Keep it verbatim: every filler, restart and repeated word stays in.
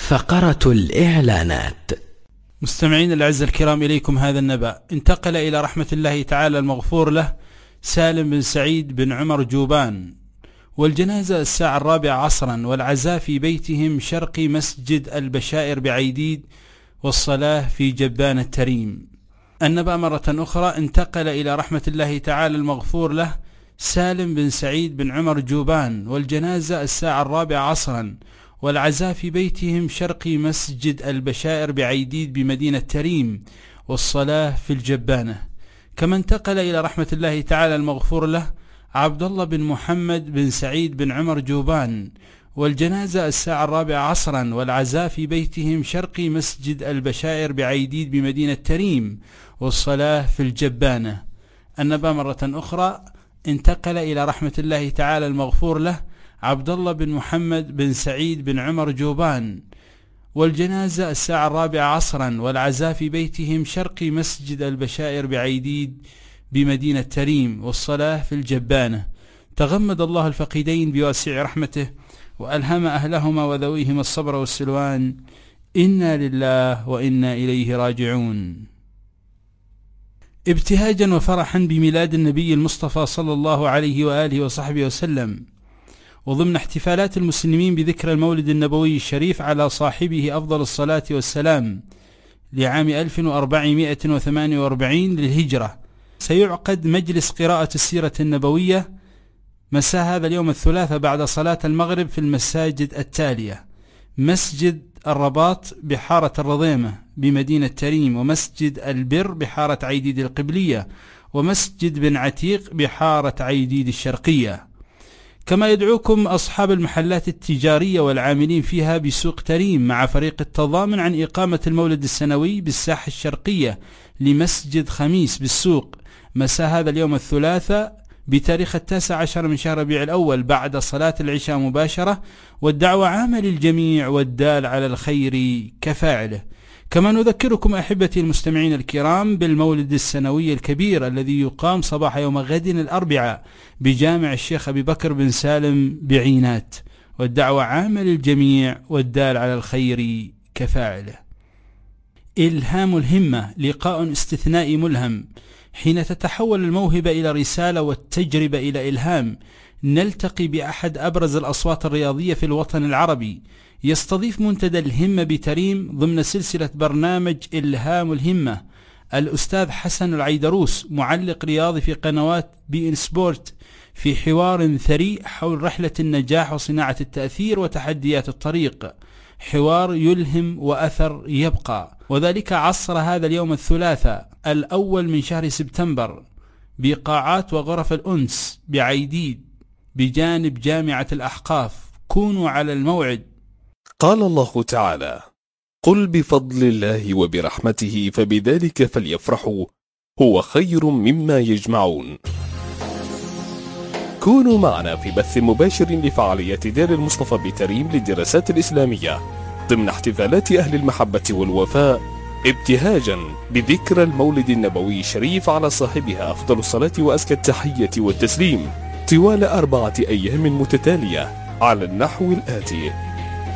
فقرة الإعلانات. مستمعين الأعزاء الكرام، إليكم هذا النبأ. انتقل إلى رحمة الله تعالى المغفور له سالم بن سعيد بن عمر جوبان، والجنازة الساعة الرابعة عصرا، والعزاء في بيتهم شرقي مسجد البشائر بعيديد، والصلاة في جبان التريم. النبأ مرة أخرى: انتقل إلى رحمة الله تعالى المغفور له سالم بن سعيد بن عمر جوبان، والجنازة الساعة الرابعة عصرا، والعزاء في بيتهم شرقي مسجد البشائر بعيديد بمدينة تريم، والصلاة في الجبانة. كما انتقل إلى رحمة الله تعالى المغفور له عبد الله بن محمد بن سعيد بن عمر جوبان، والجنازة الساعة الرابعة عصرا، والعزاء في بيتهم شرقي مسجد البشائر بعيديد بمدينة تريم، والصلاة في الجبانة. النبأ مرة أخرى: انتقل إلى رحمة الله تعالى المغفور له عبد الله بن محمد بن سعيد بن عمر جوبان، والجنازة الساعة الرابعة عصرا، والعزاء في بيتهم شرقي مسجد البشائر بعيديد بمدينة تريم، والصلاة في الجبانة. تغمد الله الفقيدين بواسع رحمته، وألهم أهلهما وذويهما الصبر والسلوان. إنا لله وإنا إليه راجعون. ابتهاجا وفرحا بميلاد النبي المصطفى صلى الله عليه وآله وصحبه وسلم، وضمن احتفالات المسلمين بذكرى المولد النبوي الشريف على صاحبه أفضل الصلاة والسلام لعام ألف وأربعمائة وثمانية وأربعين للهجرة، سيعقد مجلس قراءة السيرة النبوية مساء هذا اليوم الثلاثاء بعد صلاة المغرب في المساجد التالية: مسجد الرباط بحارة الرضيمة بمدينة تريم، ومسجد البر بحارة عيديد القبلية، ومسجد بن عتيق بحارة عيديد الشرقية. كما يدعوكم أصحاب المحلات التجارية والعاملين فيها بسوق تريم مع فريق التضامن عن إقامة المولد السنوي بالساحة الشرقية لمسجد خميس بالسوق مساء هذا اليوم الثلاثاء بتاريخ التاسع عشر من شهر ربيع الأول بعد صلاة العشاء مباشرة، والدعوة عامة للجميع، والدال على الخير كفاعله. كما نذكركم أحبتي المستمعين الكرام بالمولد السنوي الكبير الذي يقام صباح يوم غد الأربعاء بجامع الشيخ أبي بكر بن سالم بعينات، والدعوة عامة للجميع، والدال على الخير كفاعله. إلهام الهمة، لقاء استثنائي ملهم. حين تتحول الموهبة إلى رسالة والتجربة إلى إلهام، نلتقي بأحد أبرز الأصوات الرياضية في الوطن العربي. يستضيف منتدى الهمة بتريم ضمن سلسلة برنامج إلهام الهمة الأستاذ حسن العيدروس، معلق رياضي في قنوات بي إن سبورت، في حوار ثري حول رحلة النجاح وصناعة التأثير وتحديات الطريق، حوار يلهم وأثر يبقى، وذلك عصر هذا اليوم الثلاثاء الأول من شهر سبتمبر بقاعات وغرف الأنس بعيديد بجانب جامعة الأحقاف. كونوا على الموعد. قال الله تعالى: قل بفضل الله وبرحمته فبذلك فليفرحوا هو خير مما يجمعون. كونوا معنا في بث مباشر لفعاليات دار المصطفى بتريم للدراسات الإسلامية ضمن احتفالات أهل المحبة والوفاء، ابتهاجا بذكرى المولد النبوي الشريف على صاحبها أفضل الصلاة وأزكى التحية والتسليم طوال أربعة أيام متتالية على النحو الآتي: